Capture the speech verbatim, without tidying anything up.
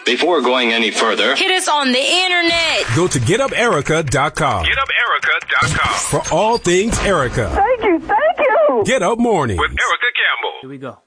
Before going any further, hit us on the internet. Go to get up erica dot com. get up erica dot com. For all things Erica. Thank you, thank you. Get Up Mornings. With Erica Campbell. Here we go.